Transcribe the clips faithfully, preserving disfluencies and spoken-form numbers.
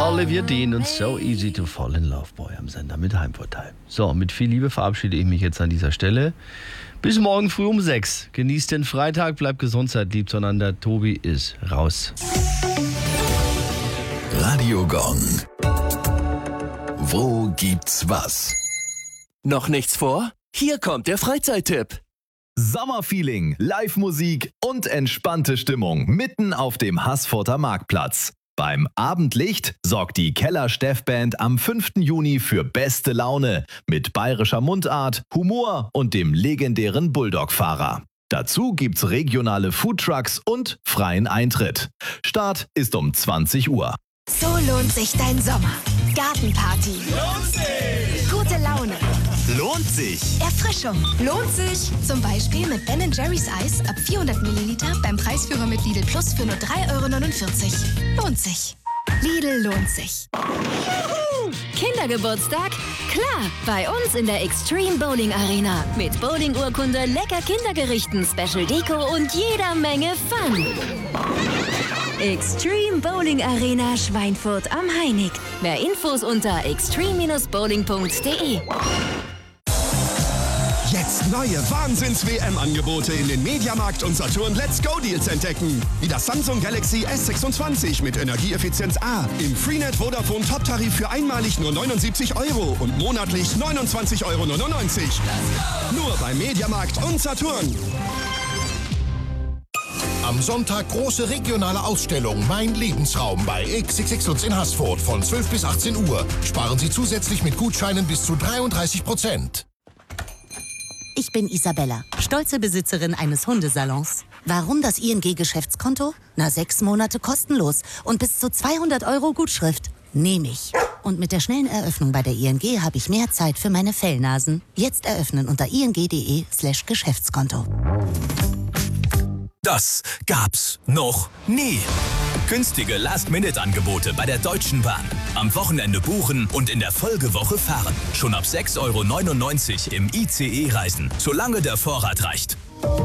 Olivia Dean und So Easy to Fall in Love Boy am Sender mit Heimvorteil. So, mit viel Liebe verabschiede ich mich jetzt an dieser Stelle. Bis morgen früh um sechs. Genießt den Freitag, bleibt gesund, seid lieb zueinander. Tobi ist raus. Radio Gong. Wo gibt's was? Noch nichts vor? Hier kommt der Freizeittipp. Sommerfeeling, Live-Musik und entspannte Stimmung mitten auf dem Haßfurter Marktplatz. Beim Abendlicht sorgt die Keller-Steff-Band am fünften Juni für beste Laune mit bayerischer Mundart, Humor und dem legendären Bulldog-Fahrer. Dazu gibt's regionale Foodtrucks und freien Eintritt. Start ist um zwanzig Uhr. So lohnt sich dein Sommer. Gartenparty. Lohnt sich! Gute Laune. Lohnt sich! Erfrischung. Lohnt sich. Zum Beispiel mit Ben and Jerry's Eis ab vierhundert Milliliter beim Preisführer mit Lidl Plus für nur drei Euro neunundvierzig. Lohnt sich. Lidl lohnt sich. Kindergeburtstag? Klar, bei uns in der Extreme Bowling Arena. Mit Bowling-Urkunde, lecker Kindergerichten, Special Deko und jeder Menge Fun. Extreme Bowling Arena Schweinfurt am Heinig. Mehr Infos unter extreme bowling punkt de. Jetzt neue Wahnsinns-W M-Angebote in den Mediamarkt und Saturn Let's Go Deals entdecken. Wie das Samsung Galaxy S sechsundzwanzig mit Energieeffizienz A. Im Freenet Vodafone Top-Tarif für einmalig nur neunundsiebzig Euro und monatlich neunundzwanzig Euro neunundneunzig. Nur beim Mediamarkt und Saturn. Am Sonntag große regionale Ausstellung Mein Lebensraum bei X X X in Haßfurt von zwölf bis achtzehn Uhr. Sparen Sie zusätzlich mit Gutscheinen bis zu dreiunddreißig Prozent. Ich bin Isabella, stolze Besitzerin eines Hundesalons. Warum das I N G-Geschäftskonto? Na, sechs Monate kostenlos und bis zu zweihundert Euro Gutschrift. Nehme ich. Und mit der schnellen Eröffnung bei der I N G habe ich mehr Zeit für meine Fellnasen. Jetzt eröffnen unter ing.de slash Geschäftskonto. Das gab's noch nie. Günstige Last-Minute-Angebote bei der Deutschen Bahn. Am Wochenende buchen und in der Folgewoche fahren. Schon ab sechs Euro neunundneunzig im I C E-Reisen, solange der Vorrat reicht.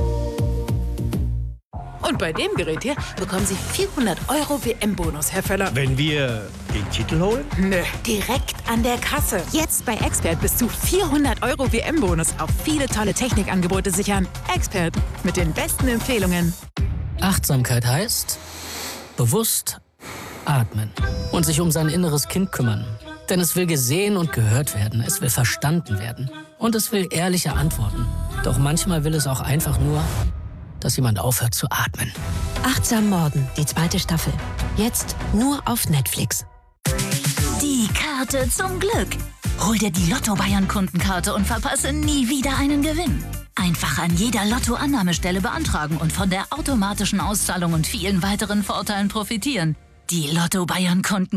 Und bei dem Gerät hier bekommen Sie vierhundert Euro W M-Bonus, Herr Völler. Wenn wir den Titel holen? Nö, direkt an der Kasse. Jetzt bei Expert bis zu vierhundert Euro W M-Bonus auf viele tolle Technikangebote sichern. Expert mit den besten Empfehlungen. Achtsamkeit heißt bewusst atmen und sich um sein inneres Kind kümmern. Denn es will gesehen und gehört werden, es will verstanden werden und es will ehrliche Antworten. Doch manchmal will es auch einfach nur, dass jemand aufhört zu atmen. Achtsam Morden, die zweite Staffel. Jetzt nur auf Netflix. Die Karte zum Glück. Hol dir die Lotto-Bayern-Kundenkarte und verpasse nie wieder einen Gewinn. Einfach an jeder Lotto-Annahmestelle beantragen und von der automatischen Auszahlung und vielen weiteren Vorteilen profitieren. Die Lotto-Bayern-Kunden